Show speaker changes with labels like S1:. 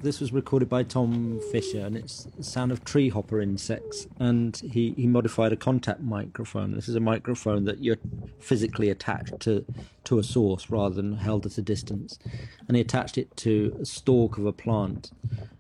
S1: This was recorded by Tom Fisher, and it's the sound of tree hopper insects. And he modified a contact microphone. This is a microphone that you're physically attached to a source rather than held at a distance. And he attached it to a stalk of a plant.